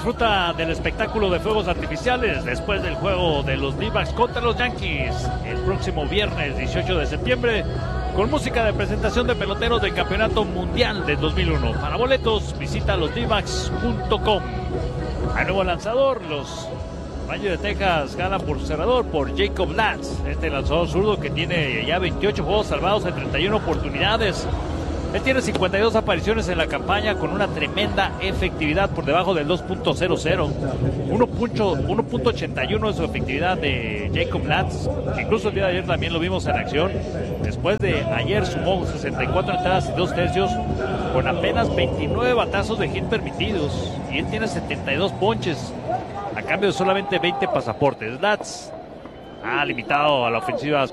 Disfruta del espectáculo de fuegos artificiales después del juego de los D-backs contra los Yankees el próximo viernes 18 de septiembre con música de presentación de peloteros del Campeonato Mundial del 2001. Para boletos visita losdbacks.com. Al nuevo lanzador, los Rayos de Texas ganan por cerrador por Jacob Latz, este lanzador zurdo que tiene ya 28 juegos salvados en 31 oportunidades. Él tiene 52 apariciones en la campaña con una tremenda efectividad por debajo del 2.00. 1.81 es su efectividad de Jacob Latz, que incluso el día de ayer también lo vimos en acción. Después de ayer sumó 64 entradas y 2/3 con apenas 29 batazos de hit permitidos. Y él tiene 72 ponches a cambio de solamente 20 pasaportes. Latz ha limitado a la ofensiva